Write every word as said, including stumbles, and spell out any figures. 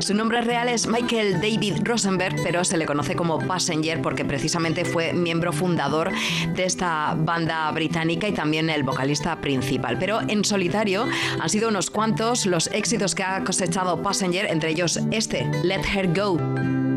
Su nombre real es Michael David Rosenberg, pero se le conoce como Passenger porque precisamente fue miembro fundador de esta banda británica y también el vocalista principal. Pero en solitario han sido unos cuantos los éxitos que ha cosechado Passenger, entre ellos este, Let Her Go.